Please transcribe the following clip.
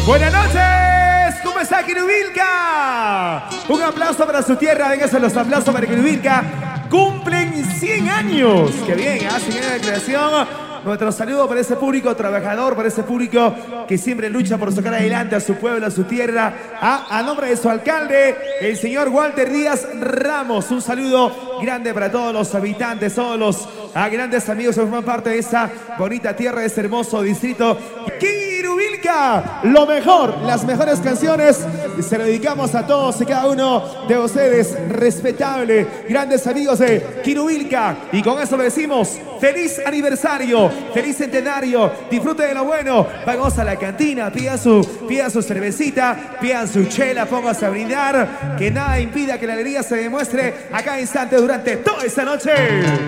Buenas noches, ¿cómo está Quirubilca? Un aplauso para su tierra, vénganse los aplausos para Quirubilca. Cumplen 100 años, qué bien, 100 años de creación. Nuestro saludo para ese público trabajador, para ese público que siempre lucha por sacar adelante a su pueblo, a su tierra. A nombre de su alcalde, el señor Walter Díaz Ramos. Un saludo grande para todos los habitantes, todos los grandes amigos que forman parte de esa bonita tierra, de ese hermoso distrito. Quirubilca, lo mejor, las mejores canciones. Y se lo dedicamos a todos y cada uno de ustedes, respetable, grandes amigos de Quirubilca. Y con eso lo decimos, feliz aniversario. Feliz centenario, disfrute de lo bueno. Vamos a la cantina, pidan su cervecita, pidan su chela, pónganse a brindar. Que nada impida que la alegría se demuestre a cada instante durante toda esta noche.